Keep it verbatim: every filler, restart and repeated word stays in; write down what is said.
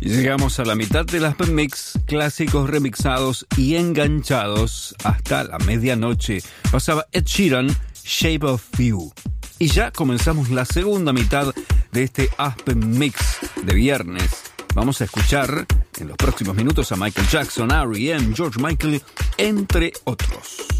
Y llegamos a la mitad del Aspen Mix, clásicos remixados y enganchados hasta la medianoche. Pasaba Ed Sheeran, Shape of You. Y ya comenzamos la segunda mitad de este Aspen Mix de viernes. Vamos a escuchar en los próximos minutos a Michael Jackson, R E M, George Michael, entre otros.